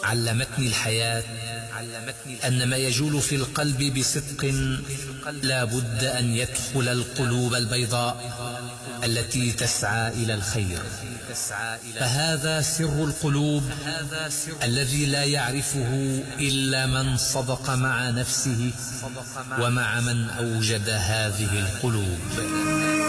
علمتني الحياة أن ما يجول في القلب بصدق لا بد أن يدخل القلوب البيضاء التي تسعى إلى الخير. فهذا سر القلوب الذي لا يعرفه إلا من صدق مع نفسه ومع من أوجد هذه القلوب.